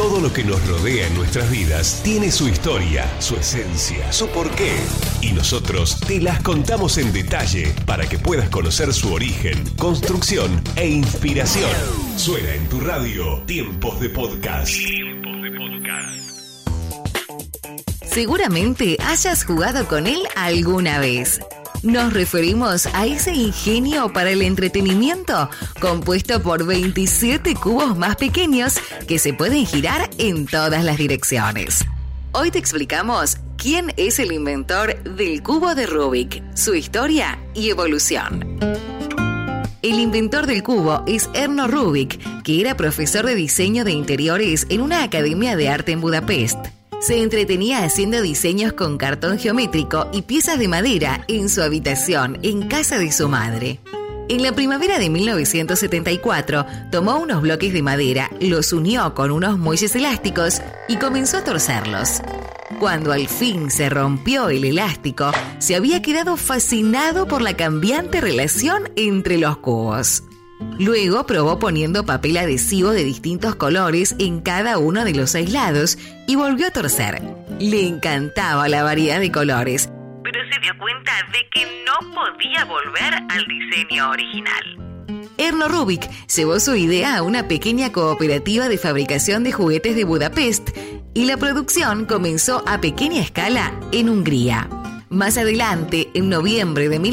Todo lo que nos rodea en nuestras vidas tiene su historia, su esencia, su porqué. Y nosotros te las contamos en detalle para que puedas conocer su origen, construcción e inspiración. Suena en tu radio Tiempos de Podcast. Seguramente hayas jugado con él alguna vez. Nos referimos a ese ingenio para el entretenimiento compuesto por 27 cubos más pequeños que se pueden girar en todas las direcciones. Hoy te explicamos quién es el inventor del cubo de Rubik, su historia y evolución. El inventor del cubo es Erno Rubik, que era profesor de diseño de interiores en una academia de arte en Budapest. Se entretenía haciendo diseños con cartón geométrico y piezas de madera en su habitación, en casa de su madre. En la primavera de 1974, tomó unos bloques de madera, los unió con unos muelles elásticos y comenzó a torcerlos. Cuando al fin se rompió el elástico, se había quedado fascinado por la cambiante relación entre los cubos. Luego probó poniendo papel adhesivo de distintos colores en cada uno de los aislados y volvió a torcer. Le encantaba la variedad de colores, pero se dio cuenta de que no podía volver al diseño original. Erno Rubik llevó su idea a una pequeña cooperativa de fabricación de juguetes de Budapest y la producción comenzó a pequeña escala en Hungría. Más adelante, en noviembre de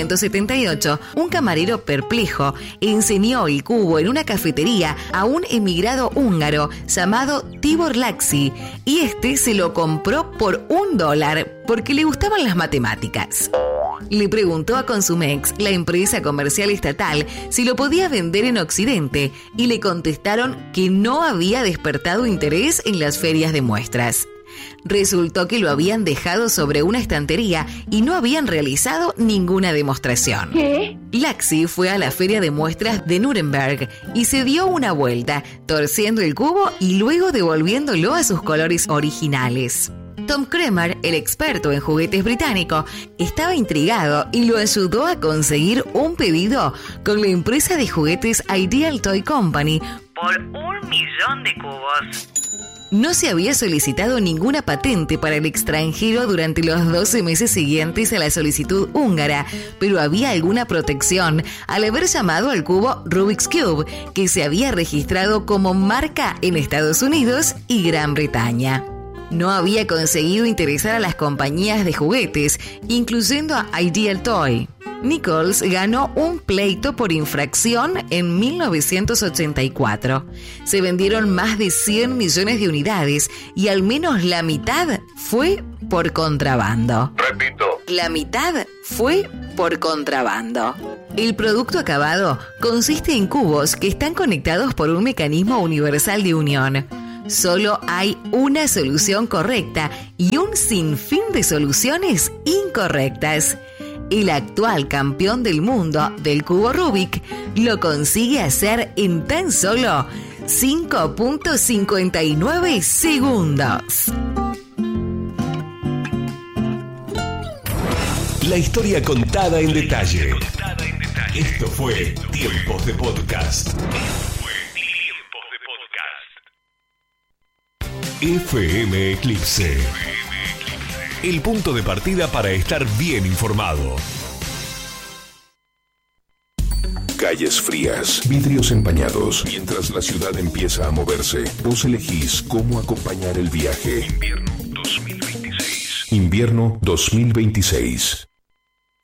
1978, un camarero perplejo enseñó el cubo en una cafetería a un emigrado húngaro llamado Tibor Laxi y este se lo compró por $1 porque le gustaban las matemáticas. Le preguntó a Consumex, la empresa comercial estatal, si lo podía vender en Occidente y le contestaron que no había despertado interés en las ferias de muestras. Resultó que lo habían dejado sobre una estantería y no habían realizado ninguna demostración. ¿Qué? Laxi fue a la feria de muestras de Nuremberg y se dio una vuelta, torciendo el cubo y luego devolviéndolo a sus colores originales. Tom Kremer, el experto en juguetes británico, estaba intrigado y lo ayudó a conseguir un pedido con la empresa de juguetes Ideal Toy Company por $1 millón de cubos. No se había solicitado ninguna patente para el extranjero durante los 12 meses siguientes a la solicitud húngara, pero había alguna protección al haber llamado al cubo Rubik's Cube, que se había registrado como marca en Estados Unidos y Gran Bretaña. No había conseguido interesar a las compañías de juguetes, incluyendo a Ideal Toy. Nichols ganó un pleito por infracción en 1984. Se vendieron más de 100 millones de unidades y al menos la mitad fue por contrabando. Repito. La mitad fue por contrabando. El producto acabado consiste en cubos que están conectados por un mecanismo universal de unión. Solo hay una solución correcta y un sinfín de soluciones incorrectas. El actual campeón del mundo del cubo Rubik lo consigue hacer en tan solo 5.59 segundos. La historia contada en detalle. Esto fue Tiempos de Podcast. FM Eclipse. El punto de partida para estar bien informado. Calles frías, vidrios empañados. Mientras la ciudad empieza a moverse, vos elegís cómo acompañar el viaje. Invierno 2026.